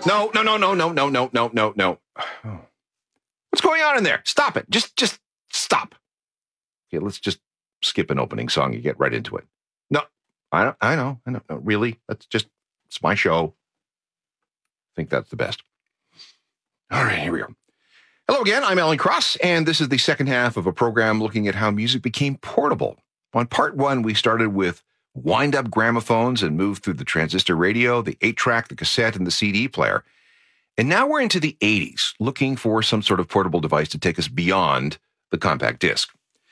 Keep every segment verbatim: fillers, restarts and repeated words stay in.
No, no, no, no, no, no, no, no, no, no. What's going on in there? Stop it. Just, just stop. Okay, let's just skip an opening song and get right into it. No, I don't, I know, I know, no, really. That's just, it's my show. I think that's the best. All right, here we go. Hello again, I'm Alan Cross, and this is the second half of a program looking at how music became portable. On part one, we started with wind-up gramophones and moved through the transistor radio, the eight-track, the cassette, and the C D player. And now we're into the eighties, looking for some sort of portable device to take us beyond the compact disc.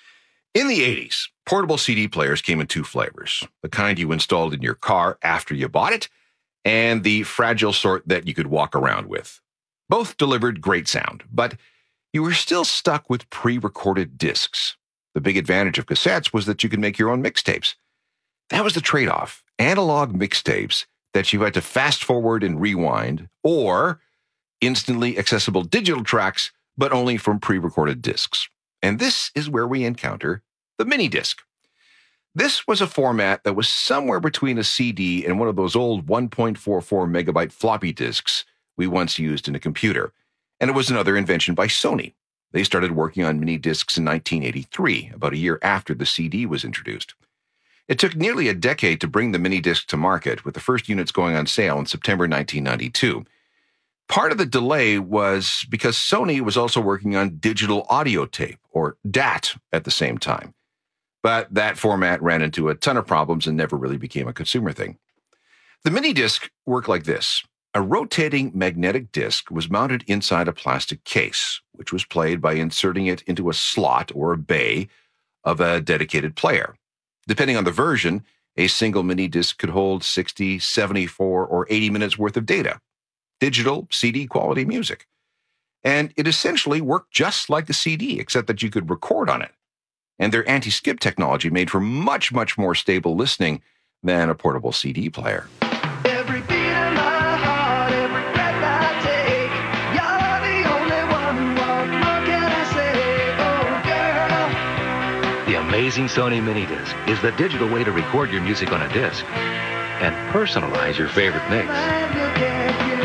In the eighties, portable C D players came in two flavors, the kind you installed in your car after you bought it, and the fragile sort that you could walk around with. Both delivered great sound, but you were still stuck with pre-recorded discs. The big advantage of cassettes was that you could make your own mixtapes. That was the trade-off, analog mixtapes that you had to fast forward and rewind, or instantly accessible digital tracks, but only from pre-recorded discs. And this is where we encounter the mini disc. This was a format that was somewhere between a C D and one of those old one point four four megabyte floppy disks we once used in a computer. And it was another invention by Sony. They started working on mini discs in nineteen eighty-three, about a year after the C D was introduced. It took nearly a decade to bring the mini disc to market, with the first units going on sale in September nineteen ninety-two. Part of the delay was because Sony was also working on digital audio tape, or D A T, at the same time. But that format ran into a ton of problems and never really became a consumer thing. The mini disc worked like this. A rotating magnetic disc was mounted inside a plastic case, which was played by inserting it into a slot or a bay of a dedicated player. Depending on the version, a single mini disc could hold sixty, seventy-four, or eighty minutes worth of data. Digital, C D quality music. And it essentially worked just like the C D, except that you could record on it. And their anti-skip technology made for much, much more stable listening than a portable C D player. Every beat of my heart, every breath I take, you're the only one. What more can I say? Oh, girl. The amazing Sony Mini Disc is the digital way to record your music on a disc and personalize your favorite mix. When look at you.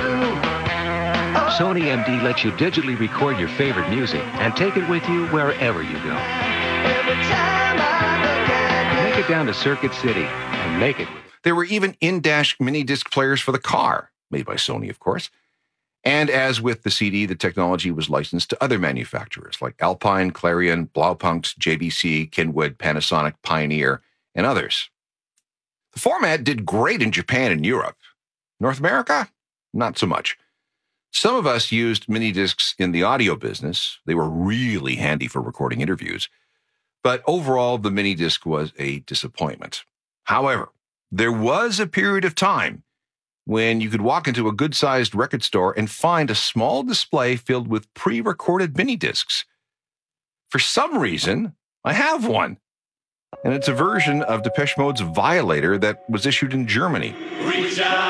Oh, Sony M D lets you digitally record your favorite music and take it with you wherever you go. every time I look at you. Make it down to Circuit City and make it with There were even in-dash mini disc players for the car, made by Sony, of course. And as with the C D, the technology was licensed to other manufacturers like Alpine, Clarion, Blaupunkt, J V C, Kenwood, Panasonic, Pioneer, and others. The format did great in Japan and Europe. North America? Not so much. Some of us used mini discs in the audio business. They were really handy for recording interviews. But overall, the mini disc was a disappointment. However, there was a period of time when you could walk into a good-sized record store and find a small display filled with pre-recorded mini discs. For some reason, I have one. And it's a version of Depeche Mode's Violator that was issued in Germany. Reach out.